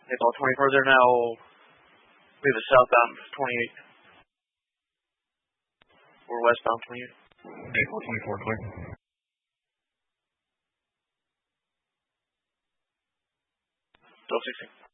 About 24, they're now, we have a southbound 28. We're westbound 28. April 24, clear. Still 16.